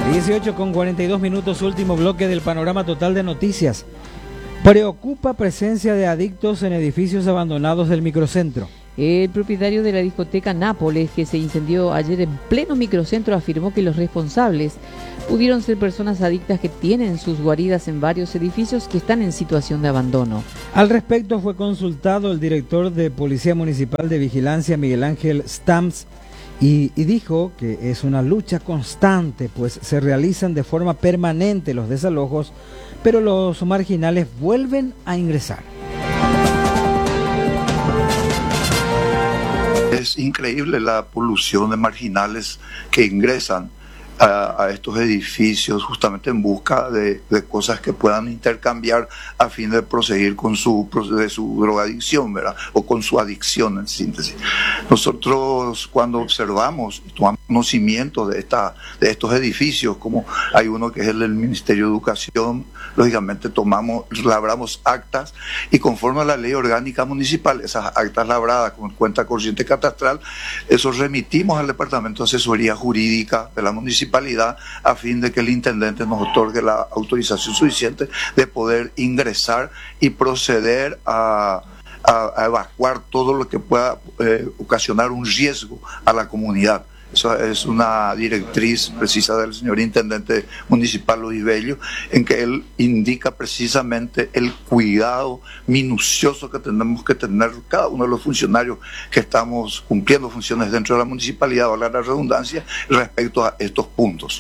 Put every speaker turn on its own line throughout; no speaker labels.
18:42, último bloque del panorama total de noticias. Preocupa presencia de adictos en edificios abandonados del microcentro.
El propietario de la discoteca Nápoles, que se incendió ayer en pleno microcentro, afirmó que los responsables pudieron ser personas adictas que tienen sus guaridas en varios edificios que están en situación de abandono.
Al respecto fue consultado el director de Policía Municipal de Vigilancia, Miguel Ángel Stamps, y dijo que es una lucha constante, pues se realizan de forma permanente los desalojos, pero los marginales vuelven a ingresar.
Es increíble la polución de marginales que ingresan a estos edificios justamente en busca de cosas que puedan intercambiar a fin de proseguir con su drogadicción, ¿verdad? O con su adicción en síntesis. Nosotros cuando observamos y tomamos conocimiento de estos edificios, como hay uno que es el del Ministerio de Educación, lógicamente labramos actas y conforme a la ley orgánica municipal, esas actas labradas con cuenta corriente catastral, eso remitimos al Departamento de Asesoría Jurídica de la municipalidad a fin de que el intendente nos otorgue la autorización suficiente de poder ingresar y proceder a evacuar todo lo que pueda ocasionar un riesgo a la comunidad. Eso es una directriz precisa del señor intendente municipal Luis Bello, en que él indica precisamente el cuidado minucioso que tenemos que tener cada uno de los funcionarios que estamos cumpliendo funciones dentro de la municipalidad, valga la redundancia, respecto a estos puntos.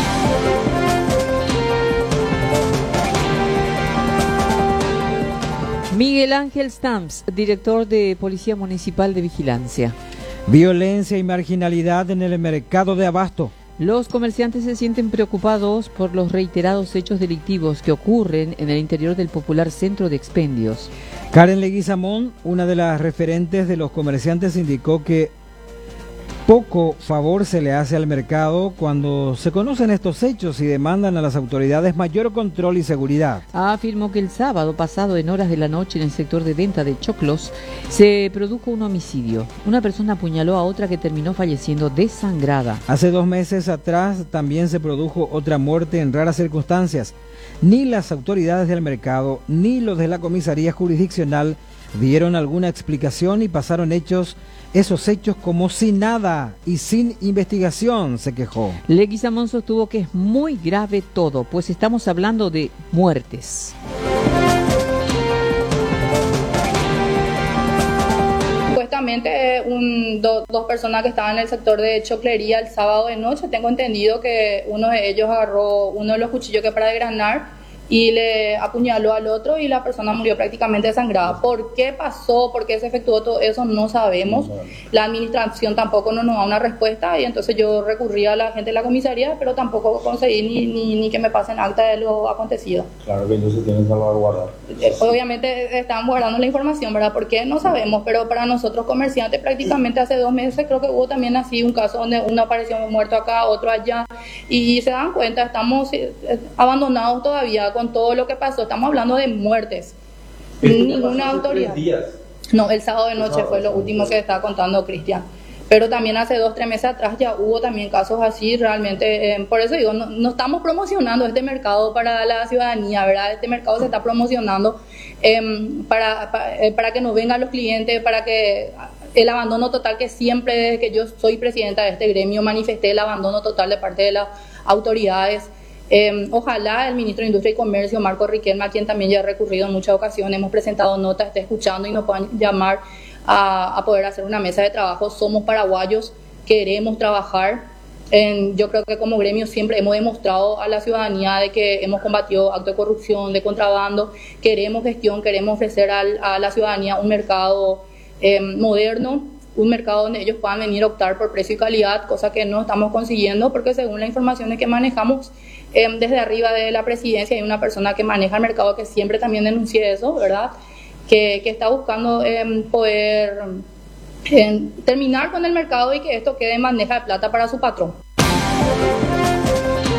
Miguel Ángel Stamps, director de Policía Municipal de Vigilancia.
Violencia y marginalidad en el mercado de abasto.
Los comerciantes se sienten preocupados por los reiterados hechos delictivos que ocurren en el interior del popular centro de expendios.
Karen Leguizamón, una de las referentes de los comerciantes, indicó que poco favor se le hace al mercado cuando se conocen estos hechos y demandan a las autoridades mayor control y seguridad.
Afirmó que el sábado pasado, en horas de la noche, en el sector de venta de choclos, se produjo un homicidio. Una persona apuñaló a otra que terminó falleciendo desangrada.
Hace 2 meses atrás también se produjo otra muerte en raras circunstancias. Ni las autoridades del mercado ni los de la comisaría jurisdiccional dieron alguna explicación y pasaron esos hechos como si nada y sin investigación, se quejó.
Leguizamón sostuvo que es muy grave todo, pues estamos hablando de muertes.
Supuestamente dos personas que estaban en el sector de choclería el sábado de noche, tengo entendido que uno de ellos agarró uno de los cuchillos que para desgranar y le apuñaló al otro y la persona murió prácticamente desangrada. ¿Por qué pasó? ¿Por qué se efectuó todo eso? No sabemos. La administración tampoco nos da una respuesta y entonces yo recurrí a la gente de la comisaría, pero tampoco conseguí ni que me pasen acta de lo acontecido.
Claro que ellos se tienen que salvaguardar.
Obviamente están guardando la información, ¿verdad? ¿Por qué? No sabemos, pero para nosotros comerciantes prácticamente hace 2 meses creo que hubo también así un caso donde uno apareció muerto acá, otro allá y se dan cuenta, estamos abandonados todavía con todo lo que pasó, estamos hablando de muertes. Ninguna autoridad. No, el sábado de noche fue lo último que estaba contando Cristian. Pero también hace 2-3 meses atrás ya hubo también casos así, realmente, por eso digo, no estamos promocionando este mercado para la ciudadanía, ¿verdad? Este mercado se está promocionando para que no vengan los clientes, para que el abandono total que siempre, desde que yo soy presidenta de este gremio, manifesté el abandono total de parte de las autoridades. Ojalá el ministro de Industria y Comercio, Marco Riquelme, a quien también ya he recurrido en muchas ocasiones, hemos presentado notas, esté escuchando y nos puedan llamar a poder hacer una mesa de trabajo. Somos paraguayos, queremos trabajar. Yo creo que como gremio siempre hemos demostrado a la ciudadanía de que hemos combatido actos de corrupción, de contrabando, queremos gestión, queremos ofrecer a la ciudadanía un mercado moderno, un mercado donde ellos puedan venir a optar por precio y calidad, cosa que no estamos consiguiendo porque según las informaciones que manejamos desde arriba de la presidencia hay una persona que maneja el mercado que siempre también denuncia eso, ¿verdad? Que está buscando poder terminar con el mercado y que esto quede en bandeja de plata para su patrón.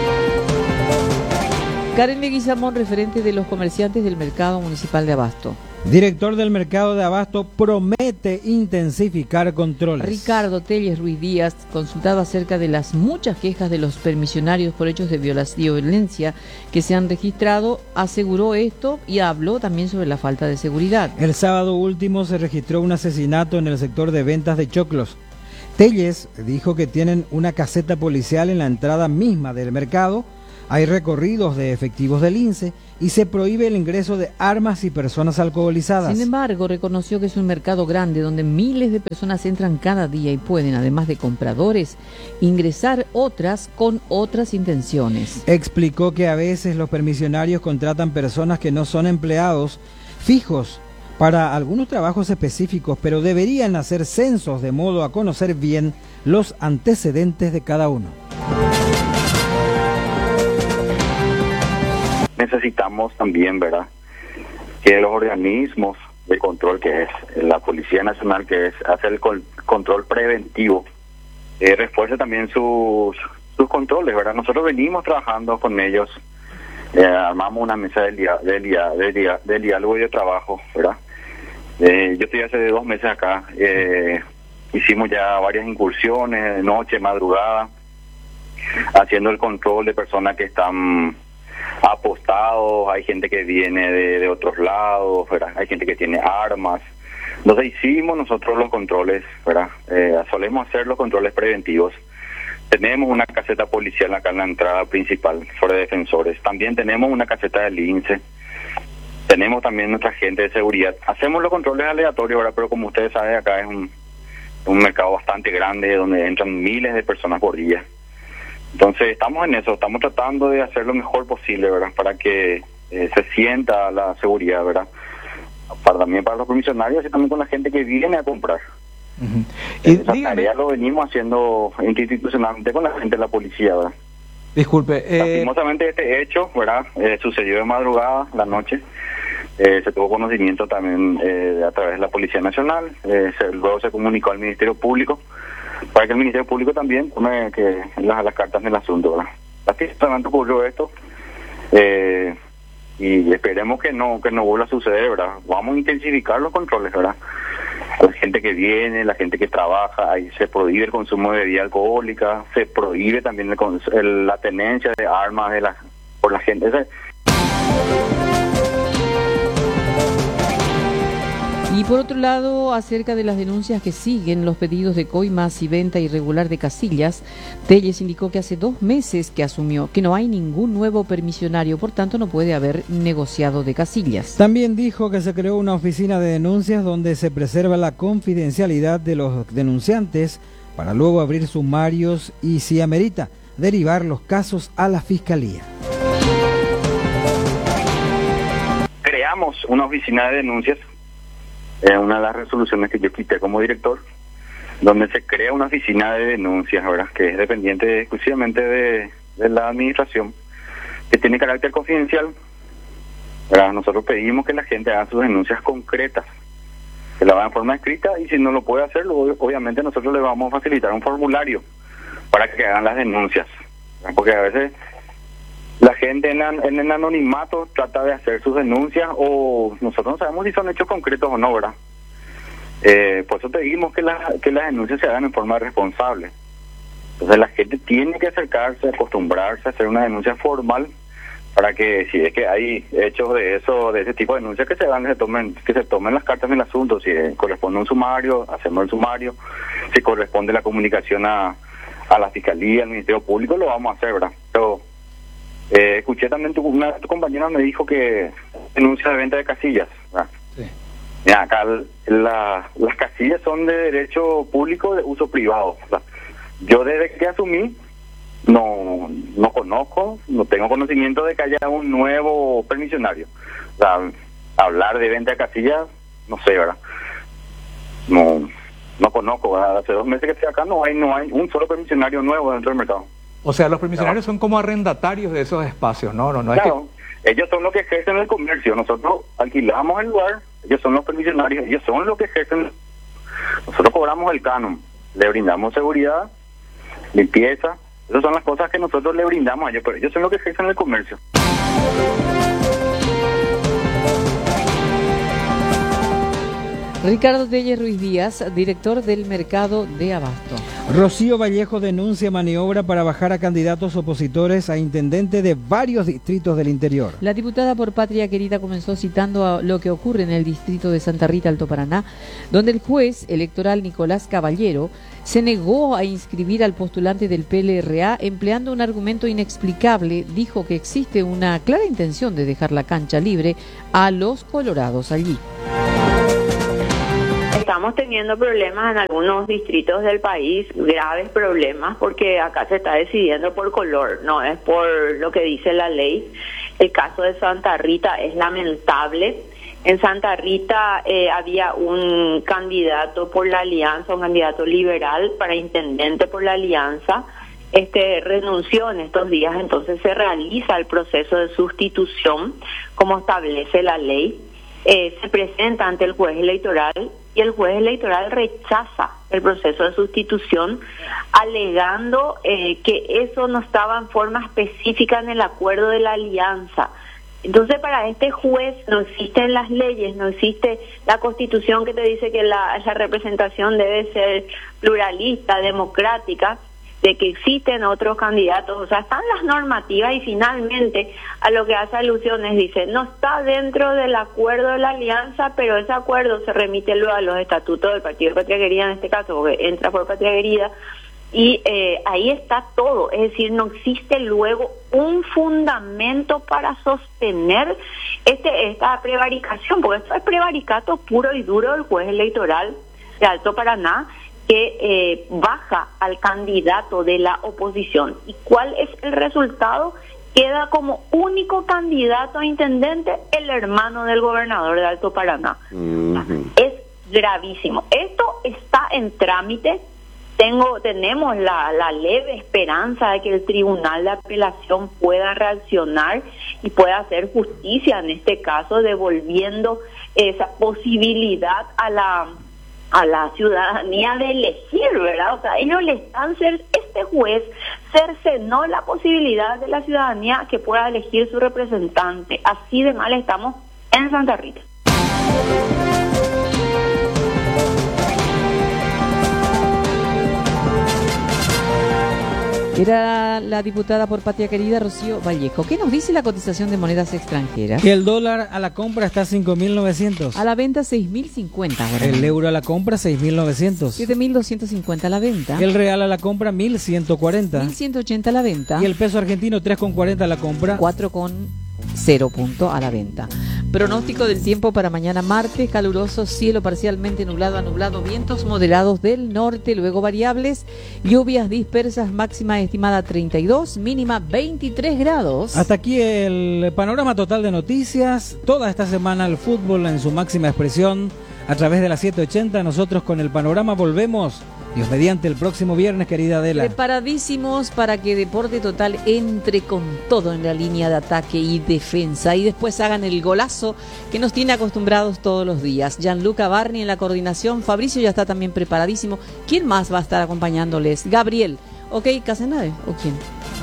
Karen Leguizamón, referente de los comerciantes del mercado municipal de Abasto.
Director del mercado de abasto promete intensificar controles.
Ricardo Telles Ruiz Díaz, consultado acerca de las muchas quejas de los permisionarios por hechos de violencia que se han registrado, aseguró esto y habló también sobre la falta de seguridad.
El sábado último se registró un asesinato en el sector de ventas de choclos. Telles dijo que tienen una caseta policial en la entrada misma del mercado, hay recorridos de efectivos del INSE y se prohíbe el ingreso de armas y personas alcoholizadas.
Sin embargo, reconoció que es un mercado grande donde miles de personas entran cada día y pueden, además de compradores, ingresar otras con otras intenciones.
Explicó que a veces los permisionarios contratan personas que no son empleados fijos para algunos trabajos específicos, pero deberían hacer censos de modo a conocer bien los antecedentes de cada uno.
Necesitamos también, ¿verdad?, que los organismos de control, que es la Policía Nacional, que es hacer el control preventivo, refuerce también sus controles, ¿verdad? Nosotros venimos trabajando con ellos, armamos una mesa de diálogo y de trabajo, ¿verdad? Yo estoy hace 2 meses acá, hicimos ya varias incursiones, de noche, madrugada, haciendo el control de personas que están apostados, hay gente que viene de otros lados, ¿verdad? Hay gente que tiene armas. Entonces hicimos nosotros los controles, ¿verdad? Solemos hacer los controles preventivos. Tenemos una caseta policial acá en la entrada principal, sobre defensores. También tenemos una caseta del INSE. Tenemos también nuestra gente de seguridad. Hacemos los controles aleatorios, ¿verdad? Pero como ustedes saben, acá es un mercado bastante grande donde entran miles de personas por día. Entonces estamos en eso, estamos tratando de hacer lo mejor posible, ¿verdad?, para que se sienta la seguridad, ¿verdad?, también para los comisionarios y también con la gente que viene a comprar.
Uh-huh.
Esa tarea lo venimos haciendo institucionalmente con la gente de la policía, ¿verdad?
Disculpe.
Lastimosamente este hecho, ¿verdad?, sucedió de madrugada, la noche. Se tuvo conocimiento también a través de la Policía Nacional, luego se comunicó al Ministerio Público, para que el Ministerio Público también tome las cartas en el asunto, ¿verdad? Lastimosamente ocurrió esto, y esperemos que no vuelva a suceder, ¿verdad? Vamos a intensificar los controles, ¿verdad? A la gente que viene, la gente que trabaja, ahí se prohíbe el consumo de bebida alcohólica, se prohíbe también la tenencia de armas por la gente.
Y por otro lado, acerca de las denuncias que siguen los pedidos de coimas y venta irregular de casillas, Telles indicó que hace 2 meses que asumió que no hay ningún nuevo permisionario, por tanto no puede haber negociado de casillas.
También dijo que se creó una oficina de denuncias donde se preserva la confidencialidad de los denunciantes para luego abrir sumarios y, si amerita, derivar los casos a la Fiscalía.
Creamos una oficina de denuncias, una de las resoluciones que yo quité como director, donde se crea una oficina de denuncias, ¿verdad?, que es dependiente exclusivamente de la administración, que tiene carácter confidencial, ¿verdad? Nosotros pedimos que la gente haga sus denuncias concretas, que la haga en forma escrita, y si no lo puede hacer, obviamente nosotros le vamos a facilitar un formulario para que hagan las denuncias, ¿verdad? Porque a veces la gente en el anonimato trata de hacer sus denuncias, o nosotros no sabemos si son hechos concretos o no, ¿verdad? Por eso pedimos que las denuncias se hagan en forma responsable. Entonces la gente tiene que acercarse, acostumbrarse a hacer una denuncia formal, para que si es que hay hechos de ese tipo de denuncias, que se tomen las cartas en el asunto. Si corresponde un sumario, hacemos el sumario. Si corresponde la comunicación a la Fiscalía, al Ministerio Público, lo vamos a hacer, ¿verdad? Pero escuché también una de tu compañera me dijo que denuncia de venta de casillas, ¿verdad? Sí. Mira, acá las casillas son de derecho público de uso privado, ¿verdad? Yo desde que asumí no conozco, no tengo conocimiento de que haya un nuevo permisionario. O sea, hablar de venta de casillas, no sé, ¿verdad? No conozco, ¿verdad? Hace 2 meses que estoy acá, no hay un solo permisionario nuevo dentro del mercado.
O sea, los permisionarios son como arrendatarios de esos espacios, ¿no?
Claro, es que ellos son los que ejercen el comercio. Nosotros alquilamos el lugar, ellos son los permisionarios, ellos son los que ejercen. Nosotros cobramos el canon, le brindamos seguridad, limpieza. Esas son las cosas que nosotros le brindamos a ellos, pero ellos son los que ejercen el comercio.
Ricardo Telles Ruiz Díaz, director del Mercado de Abasto.
Rocío Vallejo denuncia maniobra para bajar a candidatos opositores a intendente de varios distritos del interior.
La diputada por Patria Querida comenzó citando a lo que ocurre en el distrito de Santa Rita, Alto Paraná, donde el juez electoral Nicolás Caballero se negó a inscribir al postulante del PLRA empleando un argumento inexplicable. Dijo que existe una clara intención de dejar la cancha libre a los colorados allí.
Estamos teniendo problemas en algunos distritos del país, graves problemas, porque acá se está decidiendo por color, no es por lo que dice la ley. El caso de Santa Rita es lamentable. En Santa Rita había un candidato por la alianza, un candidato liberal para intendente por la alianza. Renunció en estos días, entonces se realiza el proceso de sustitución como establece la ley. Se presenta ante el juez electoral y el juez electoral rechaza el proceso de sustitución alegando que eso no estaba en forma específica en el acuerdo de la alianza. Entonces para este juez no existen las leyes, no existe la constitución que te dice que la representación debe ser pluralista, democrática, de que existen otros candidatos, o sea, están las normativas y finalmente a lo que hace alusiones dice, no está dentro del acuerdo de la alianza, pero ese acuerdo se remite luego a los estatutos del Partido de Patria Querida en este caso, porque entra por Patria Querida, y ahí está todo, es decir, no existe luego un fundamento para sostener esta prevaricación, porque esto es prevaricato puro y duro del juez electoral de Alto Paraná, que baja al candidato de la oposición. ¿Y cuál es el resultado? Queda como único candidato a intendente el hermano del gobernador de Alto Paraná. Es gravísimo. Esto está en trámite. Tenemos la leve esperanza de que el Tribunal de Apelación pueda reaccionar y pueda hacer justicia en este caso, devolviendo esa posibilidad a la ciudadanía de elegir, ¿verdad? O sea, ellos le están este juez cercenó la posibilidad de la ciudadanía que pueda elegir su representante. Así de mal estamos en Santa Rita.
Era la diputada por Patria Querida, Rocío Vallejo. ¿Qué nos dice la cotización de monedas extranjeras?
Que el dólar a la compra está 5.900.
A la venta 6.050.
El euro a la compra 6.900.
7.250 a la venta.
El real a la compra 1.140.
1.180 a la venta.
Y el peso argentino 3,40 a la compra.
4,0 punto a la venta. Pronóstico del tiempo para mañana martes: caluroso, cielo parcialmente nublado a nublado, vientos moderados del norte, luego variables, lluvias dispersas, máxima estimada 32, mínima 23 grados.
Hasta aquí el panorama total de noticias. Toda esta semana el fútbol en su máxima expresión a través de la 780. Nosotros con el panorama volvemos, Dios mediante, el próximo viernes, querida Adela.
Preparadísimos para que Deporte Total entre con todo en la línea de ataque y defensa y después hagan el golazo que nos tiene acostumbrados todos los días. Gianluca Barni en la coordinación, Fabricio ya está también preparadísimo. ¿Quién más va a estar acompañándoles? Gabriel. ¿Ok, Casenave? ¿O quién?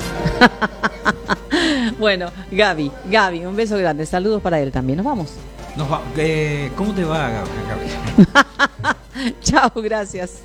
Bueno, Gaby, un beso grande. Saludos para él también. Nos vamos.
¿Cómo te va, Gaby?
Chao, gracias.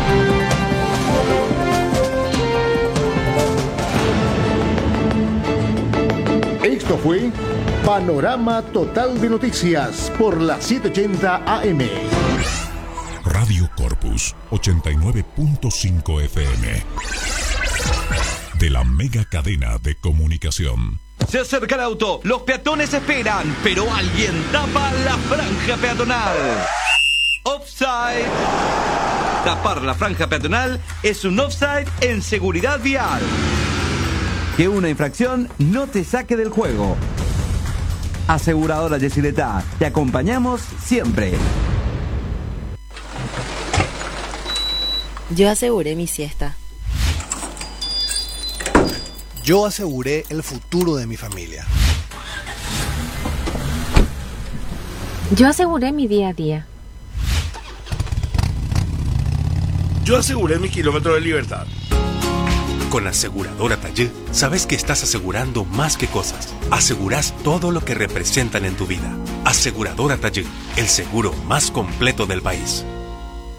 Esto fue Panorama Total de Noticias por la 780 AM.
Radio Corpus 89.5 FM. De la mega cadena de comunicación.
Se acerca el auto, los peatones esperan, pero alguien tapa la franja peatonal. Offside. Tapar la franja peatonal es un offside en seguridad vial. Que una infracción no te saque del juego. Aseguradora Yesileta, te acompañamos siempre.
Yo aseguré mi siesta.
Yo aseguré el futuro de mi familia.
Yo aseguré mi día a día.
Yo aseguré mi kilómetro de libertad.
Con Aseguradora Taller, sabes que estás asegurando más que cosas. Asegurás todo lo que representan en tu vida. Aseguradora Tallud, el seguro más completo del país.